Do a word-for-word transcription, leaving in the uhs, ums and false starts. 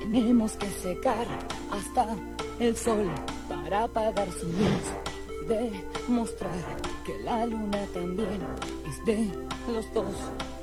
Tenemos que secar hasta el sol para apagar su luz. Demostrar que la luna también es de los dos.